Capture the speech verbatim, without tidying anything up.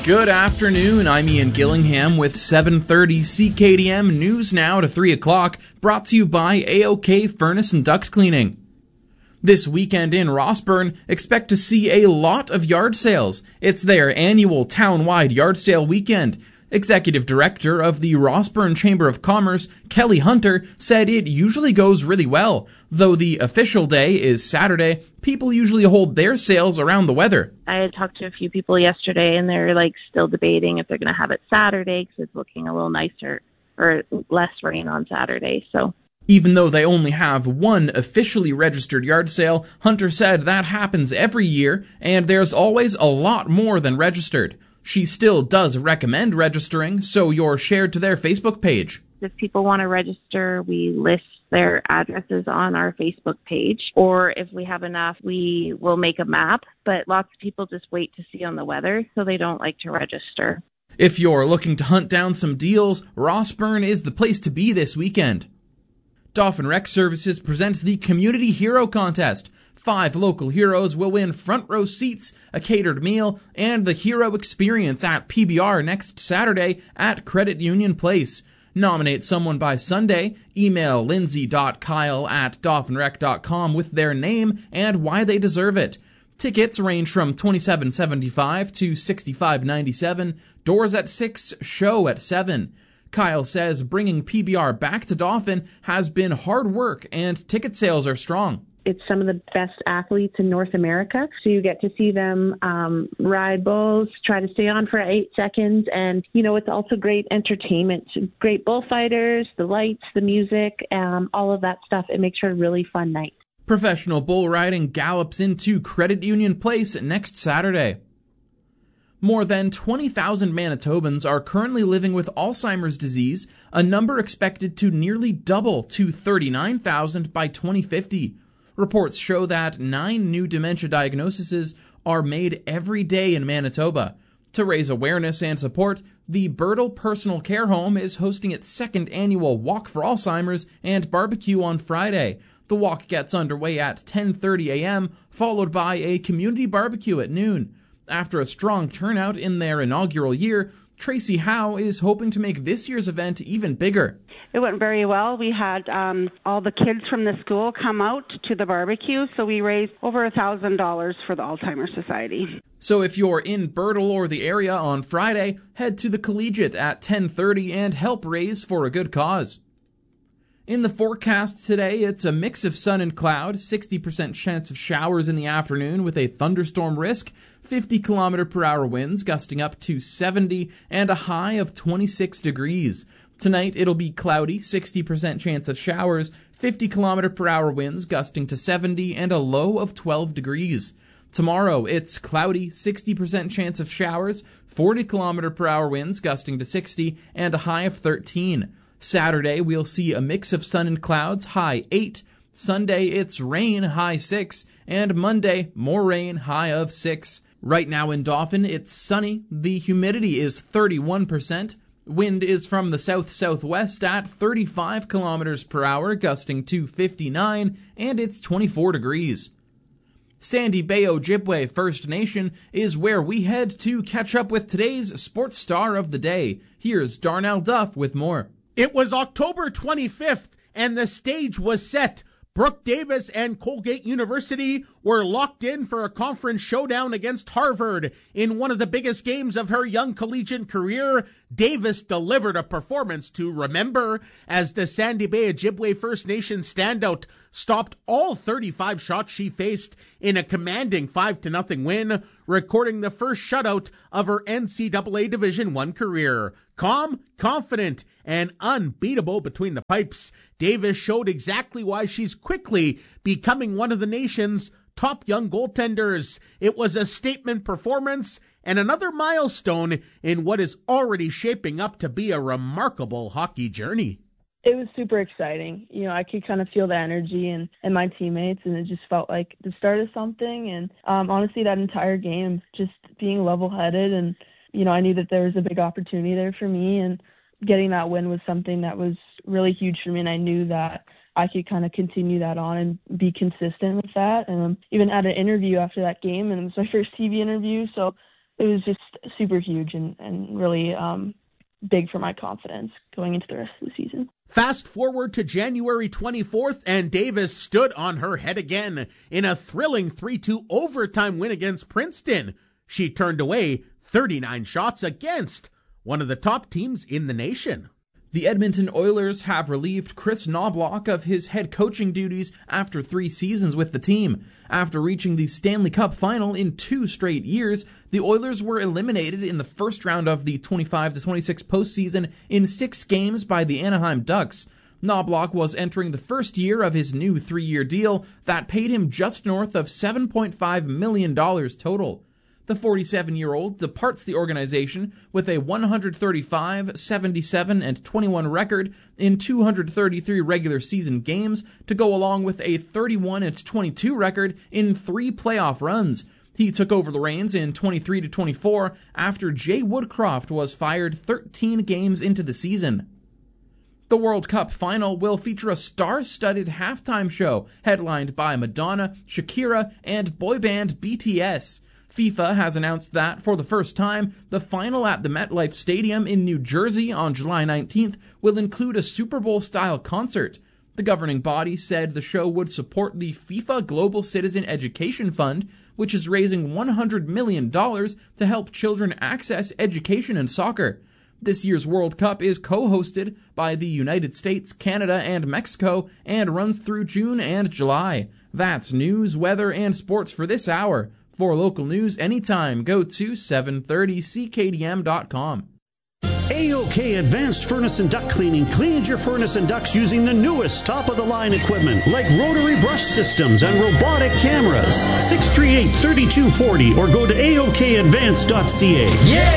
Good afternoon, I'm Ian Gillingham with seven thirty C K D M News Now to three o'clock, brought to you by A O K Furnace and Duct Cleaning. This weekend in Rossburn, expect to see a lot of yard sales. It's their annual town-wide yard sale weekend. Executive Director of the Rossburn Chamber of Commerce, Kelly Hunter, said it usually goes really well. Though the official day is Saturday, people usually hold their sales around the weather. I had talked to a few people yesterday, and they're like still debating if they're going to have it Saturday because it's looking a little nicer or less rain on Saturday. So. Even though they only have one officially registered yard sale, Hunter said that happens every year, and there's always a lot more than registered. She still does recommend registering, so you're shared to their Facebook page. If people want to register, we list their addresses on our Facebook page, or if we have enough, we will make a map, but lots of people just wait to see on the weather, so they don't like to register. If you're looking to hunt down some deals, Rossburn is the place to be this weekend. Dauphin Rec Services presents the Community Hero Contest. Five local heroes will win front row seats, a catered meal, and the hero experience at P B R next Saturday at Credit Union Place. Nominate someone by Sunday. Email lindsay.kyle at dauphinrec.com with their name and why they deserve it. Tickets range from twenty-seven seventy-five to sixty-five ninety-seven. Doors at six, show at seven. Kyle says bringing P B R back to Dauphin has been hard work and ticket sales are strong. It's some of the best athletes in North America, so you get to see them um, ride bulls, try to stay on for eight seconds, and, you know, it's also great entertainment. Great bullfighters, the lights, the music, um, all of that stuff. It makes for a really fun night. Professional bull riding gallops into Credit Union Place next Saturday. More than twenty thousand Manitobans are currently living with Alzheimer's disease, a number expected to nearly double to thirty-nine thousand by twenty fifty. Reports show that nine new dementia diagnoses are made every day in Manitoba. To raise awareness and support, the Birtle Personal Care Home is hosting its second annual Walk for Alzheimer's and barbecue on Friday. The walk gets underway at ten thirty a.m., followed by a community barbecue at noon. After a strong turnout in their inaugural year, Tracy Howe is hoping to make this year's event even bigger. It went very well. We had um, all the kids from the school come out to the barbecue, so we raised over one thousand dollars for the Alzheimer's Society. So if you're in Birtle or the area on Friday, head to the Collegiate at ten thirty and help raise for a good cause. In the forecast today, it's a mix of sun and cloud, sixty percent chance of showers in the afternoon with a thunderstorm risk, fifty kilometer per hour winds gusting up to seventy, and a high of twenty-six degrees. Tonight, it'll be cloudy, sixty percent chance of showers, fifty kilometer per hour winds gusting to seventy, and a low of twelve degrees. Tomorrow, it's cloudy, sixty percent chance of showers, forty kilometer per hour winds gusting to sixty, and a high of thirteen. Saturday, we'll see a mix of sun and clouds, high eight. Sunday, it's rain, high six. And Monday, more rain, high of six. Right now in Dauphin, it's sunny. The humidity is thirty-one percent. Wind is from the south-southwest at thirty-five kilometers per hour, gusting to fifty-nine, and it's twenty-four degrees. Sandy Bay Ojibwe First Nation is where we head to catch up with today's sports star of the day. Here's Darnell Duff with more. It was October twenty-fifth, and the stage was set. Brooke Davis and Colgate University were locked in for a conference showdown against Harvard. In one of the biggest games of her young collegiate career, Davis delivered a performance to remember as the Sandy Bay Ojibwe First Nation standout stopped all thirty-five shots she faced in a commanding five to nothing win, recording the first shutout of her N C double A Division I career. Calm, confident, and unbeatable between the pipes, Davis showed exactly why she's quickly becoming one of the nation's top young goaltenders. It was a statement performance and another milestone in what is already shaping up to be a remarkable hockey journey. It was super exciting. You know, I could kind of feel the energy and, and my teammates, and it just felt like the start of something. And um, honestly, that entire game, just being level-headed, and, you know, I knew that there was a big opportunity there for me, and getting that win was something that was really huge for me, and I knew that I could kind of continue that on and be consistent with that. And um, even had an interview after that game, and it was my first T V interview, so it was just super huge and, and really um, big for my confidence going into the rest of the season. Fast forward to January twenty-fourth, and Davis stood on her head again in a thrilling three two overtime win against Princeton. She turned away thirty-nine shots against one of the top teams in the nation. The Edmonton Oilers have relieved Chris Knobloch of his head coaching duties after three seasons with the team. After reaching the Stanley Cup final in two straight years, the Oilers were eliminated in the first round of the twenty-five to twenty-six postseason in six games by the Anaheim Ducks. Knobloch was entering the first year of his new three-year deal that paid him just north of seven point five million dollars total. The forty-seven-year-old departs the organization with a one thirty-five, seventy-seven, and twenty-one record in two hundred thirty-three regular season games to go along with a thirty-one and twenty-two record in three playoff runs. He took over the reins in twenty-three to twenty-four after Jay Woodcroft was fired thirteen games into the season. The World Cup final will feature a star-studded halftime show headlined by Madonna, Shakira, and boy band B T S. FIFA has announced that, for the first time, the final at the MetLife Stadium in New Jersey on July nineteenth will include a Super Bowl-style concert. The governing body said the show would support the FIFA Global Citizen Education Fund, which is raising one hundred million dollars to help children access education in soccer. This year's World Cup is co-hosted by the United States, Canada, and Mexico, and runs through June and July. That's news, weather, and sports for this hour. For local news anytime, go to seven thirty C K D M dot com. A O K Advanced Furnace and Duct Cleaning cleans your furnace and ducts using the newest top-of-the-line equipment like rotary brush systems and robotic cameras. six three eight, three two four zero or go to A O K advanced dot C A. Yeah!